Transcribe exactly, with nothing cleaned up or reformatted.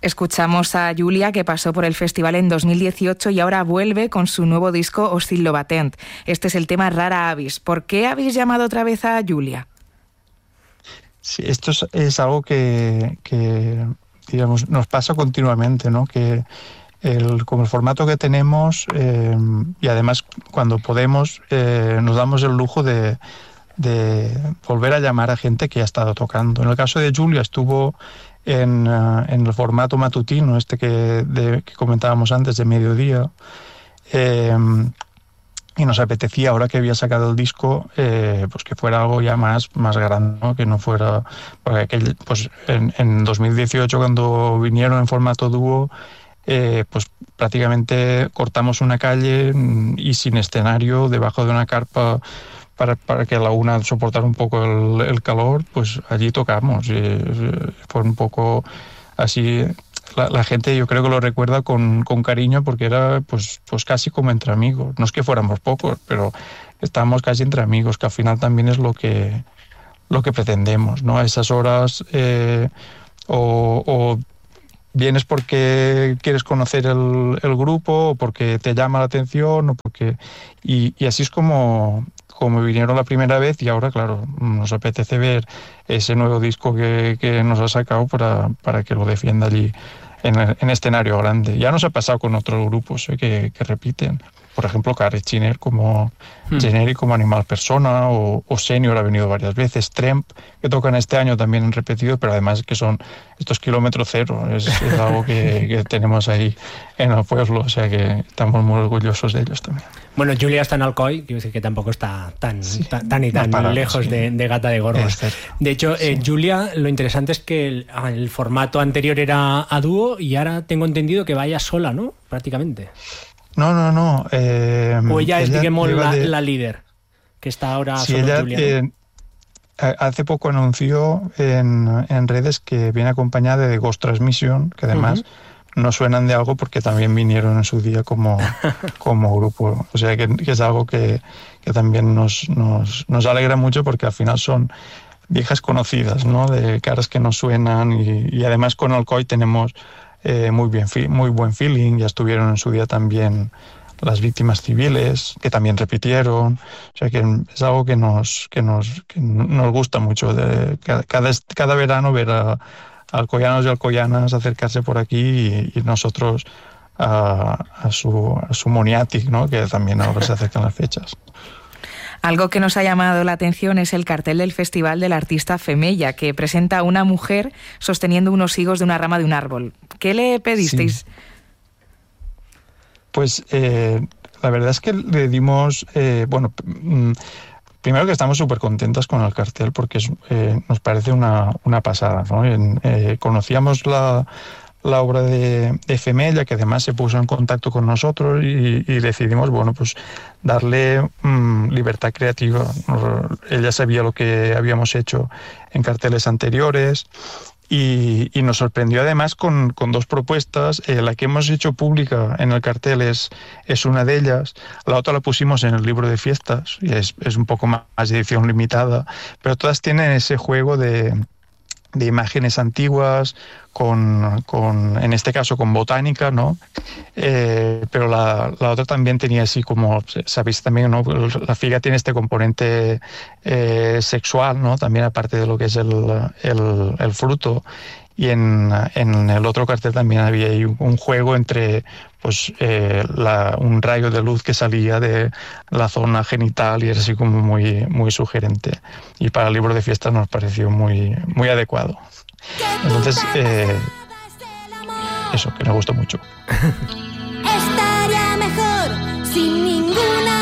Escuchamos a Julia, que pasó por el festival en dos mil dieciocho y ahora vuelve con su nuevo disco Oscil Batent. Este es el tema Rara Avis. ¿Por qué habéis llamado otra vez a Julia? Sí, esto es, es algo que, que, digamos, nos pasa continuamente, ¿no? Que el, como el formato que tenemos, eh, y además cuando podemos, eh, nos damos el lujo de, de volver a llamar a gente que ha estado tocando. En el caso de Julia estuvo en, uh, en el formato matutino, este que, de, que comentábamos antes, de mediodía, eh, y nos apetecía, ahora que había sacado el disco, eh, pues que fuera algo ya más, más grande, ¿no? Que no fuera... Porque aquel, pues en, en dos mil dieciocho, cuando vinieron en formato dúo, eh, pues prácticamente cortamos una calle y sin escenario, debajo de una carpa, para, para que la una soportara un poco el, el calor, pues allí tocamos. Y fue un poco así... La, la gente, yo creo que lo recuerda con, con cariño, porque era pues, pues casi como entre amigos. No es que fuéramos pocos, pero estábamos casi entre amigos, que al final también es lo que, lo que pretendemos, ¿no? A esas horas, eh, o, o vienes porque quieres conocer el, el grupo, o porque te llama la atención, o porque y, y así es como, como vinieron la primera vez, y ahora, claro, nos apetece ver ese nuevo disco que, que nos ha sacado para, para que lo defienda allí en, en escenario grande. Ya nos ha pasado con otros grupos, ¿eh? que, que repiten. Por ejemplo, Carrie Chiner como hmm. Generic, como Animal Persona, o, o Senior ha venido varias veces. Tremp, que tocan este año, también han repetido, pero además que son estos kilómetros cero. Es, es algo que, que tenemos ahí en el pueblo, o sea que estamos muy orgullosos de ellos también. Bueno, Julia está en Alcoy, quiero decir que tampoco está tan, sí, tan, tan y tan para, lejos sí. de, de Gata de Gorgos. De hecho, sí. eh, Julia, lo interesante es que el, el formato anterior era a dúo y ahora tengo entendido que vaya sola, ¿no? Prácticamente. No, no, no. Eh, o ella es, digamos, la, de... la líder, que está ahora sí, solo ella, Julia, ¿no? eh, hace poco anunció en, en redes que viene acompañada de Ghost Transmission, que además uh-huh. no suenan de algo porque también vinieron en su día como, como grupo. O sea, que, que es algo que, que también nos, nos, nos alegra mucho, porque al final son viejas conocidas, ¿no? De caras que nos suenan, y, y además con Alcoy tenemos... Eh, muy bien, muy buen feeling. Ya estuvieron en su día también Las Víctimas Civiles, que también repitieron. O sea que es algo que nos que nos, que nos gusta mucho. De, cada, cada verano ver a, a alcoyanos y alcoyanas acercarse por aquí, y, y nosotros a, a su, a su Moniatic, ¿no? Que también ahora se acercan las fechas. Algo que nos ha llamado la atención es el cartel del festival del artista Femella, que presenta a una mujer sosteniendo unos higos de una rama de un árbol. ¿Qué le pedisteis? Sí. Pues eh, la verdad es que le dimos... Eh, bueno, primero que estamos súper contentas con el cartel, porque es, eh, nos parece una, una pasada, ¿no? En, eh, conocíamos la... la obra de, de Femella, que además se puso en contacto con nosotros, y, y decidimos, bueno, pues darle mmm, libertad creativa. Ella sabía lo que habíamos hecho en carteles anteriores, y, y nos sorprendió además con, con dos propuestas. Eh, la que hemos hecho pública en el cartel es, es una de ellas, la otra la pusimos en el libro de fiestas, y es, es un poco más de edición limitada, pero todas tienen ese juego de... de imágenes antiguas, con, con, en este caso con botánica, ¿no? Eh, pero la, la otra también tenía así como, sabéis también, ¿no? La figa tiene este componente eh, sexual, ¿no? También, aparte de lo que es el, el, el fruto. Y en, en el otro cartel también había ahí un juego entre pues eh, la, un rayo de luz que salía de la zona genital, y era así como muy, muy sugerente. Y para el libro de fiestas nos pareció muy, muy adecuado. Entonces, eh, eso, que me gustó mucho. Estaría mejor sin ninguna